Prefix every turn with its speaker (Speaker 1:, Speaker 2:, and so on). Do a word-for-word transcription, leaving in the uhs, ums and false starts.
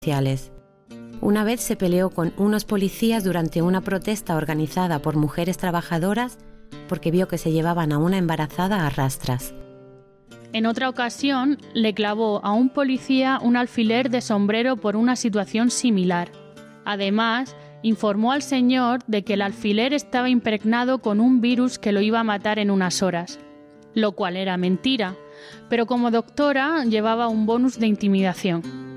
Speaker 1: sociales. Una vez se peleó con unos policías durante una protesta organizada por mujeres trabajadoras porque vio que se llevaban a una embarazada a rastras.
Speaker 2: En otra ocasión, le clavó a un policía un alfiler de sombrero por una situación similar. Además, informó al señor de que el alfiler estaba impregnado con un virus que lo iba a matar en unas horas, lo cual era mentira, pero como doctora llevaba un bonus de intimidación.